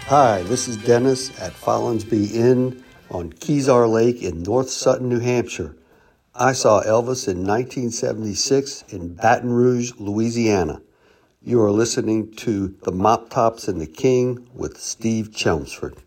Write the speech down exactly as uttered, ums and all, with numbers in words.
Hi, this is Dennis at Follinsby Inn on Kezar Lake in North Sutton, New Hampshire. I saw Elvis in nineteen seventy-six in Baton Rouge, Louisiana. You are listening to The Mop Tops and the King with Steve Chelmsford.